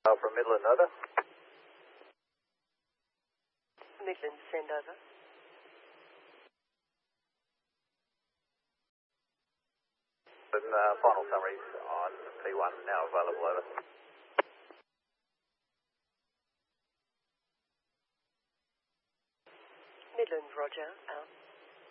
From Midland, over. Midland, send over. And final summaries on P1 now available, over. Midland, roger, out.